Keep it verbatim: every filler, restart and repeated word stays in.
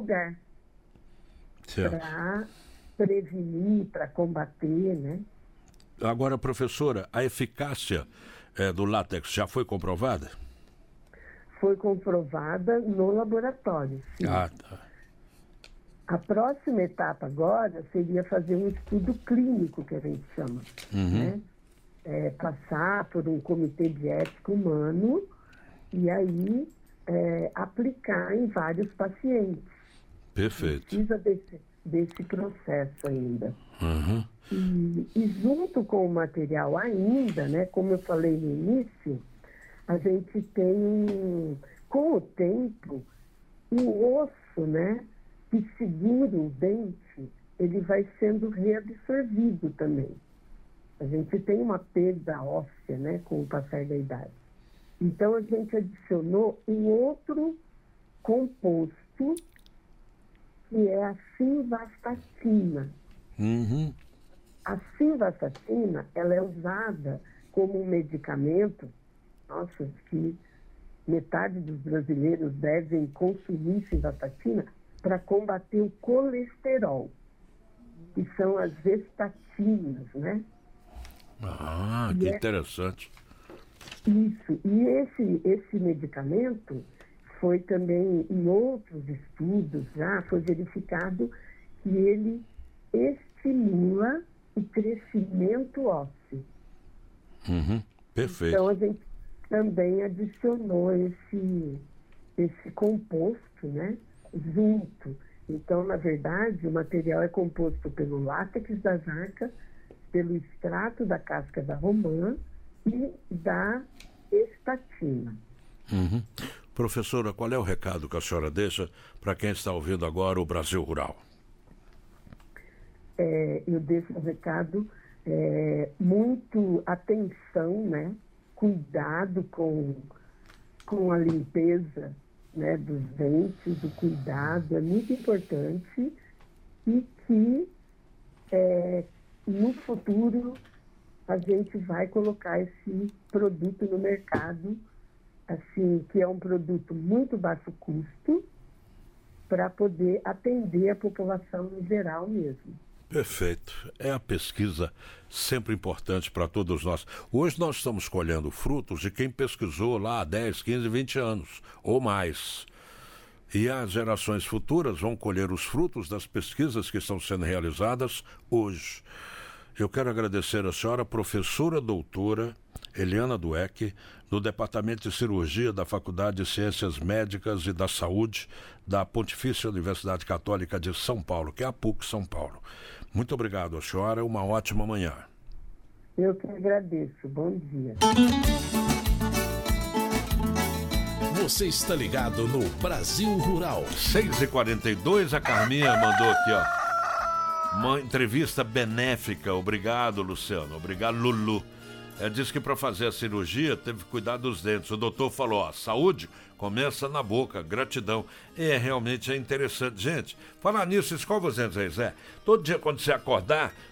lugar. Para prevenir, para combater, né? Agora, professora, a eficácia é, do látex já foi comprovada? Foi comprovada no laboratório, sim. Ah, tá. A próxima etapa agora seria fazer um estudo clínico, que a gente chama, Uhum. né? É, passar por um comitê de ética humano e aí é, aplicar em vários pacientes. Perfeito. Precisa desse, desse processo ainda. Uhum. E, e junto com o material ainda, né, como eu falei no início, a gente tem, com o tempo, o osso, né, que segura o dente, ele vai sendo reabsorvido também. A gente tem uma perda óssea, né, com o passar da idade. Então, a gente adicionou um outro composto, que é a simvastatina. Uhum. A simvastatina, ela é usada como um medicamento, nossa, que metade dos brasileiros devem consumir simvastatina para combater o colesterol, que são as estatinas, né? Ah, e que é... interessante. Isso, e esse, esse medicamento foi também, em outros estudos já, foi verificado que ele estimula o crescimento ósseo. Uhum. Perfeito. Então, a gente também adicionou esse, esse composto, né, junto. Então, na verdade, o material é composto pelo látex da jaca, pelo extrato da casca da romã e da estatina. Uhum. Professora, qual é o recado que a senhora deixa para quem está ouvindo agora o Brasil Rural? É, eu deixo um recado, é, muito atenção, né? Cuidado com, com a limpeza, né, dos dentes, o cuidado é muito importante e que é, no futuro a gente vai colocar esse produto no mercado, assim, que é um produto muito baixo custo, para poder atender a população em geral mesmo. Perfeito. É a pesquisa sempre importante para todos nós. Hoje nós estamos colhendo frutos de quem pesquisou lá há dez, quinze, vinte anos, ou mais. E as gerações futuras vão colher os frutos das pesquisas que estão sendo realizadas hoje. Eu quero agradecer a senhora, professora doutora Eliana Dweck, do Departamento de Cirurgia da Faculdade de Ciências Médicas e da Saúde da Pontifícia Universidade Católica de São Paulo, que é a PUC São Paulo. Muito obrigado a senhora, uma ótima manhã. Eu que agradeço. Bom dia. Você está ligado no Brasil Rural. seis e quarenta e dois, a Carminha mandou aqui, ó. Uma entrevista benéfica. Obrigado, Luciano. Obrigado, Lulu. Ela disse que para fazer a cirurgia teve que cuidar dos dentes. O doutor falou, ó, saúde começa na boca, gratidão. É, realmente é interessante. Gente, falar nisso, escova os dentes aí, Zé. Todo dia quando você acordar,